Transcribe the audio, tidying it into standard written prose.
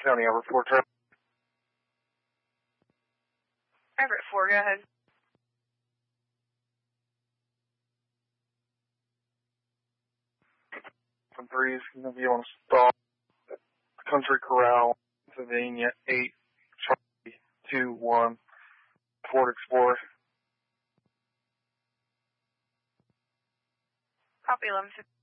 County Everett 4 traffic. Everett 4, go ahead. From 3 is going to be on a stop at Country Corral, Pennsylvania 8, Charlie 2-1, Ford Explorer. Copy 11.